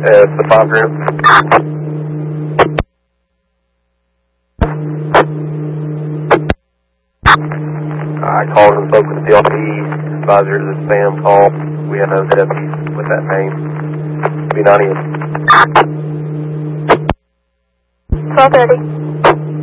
It's the 5 group. I called and spoke with the DLP advisor to the spam call. We had no deputies with that name. B90. 1230.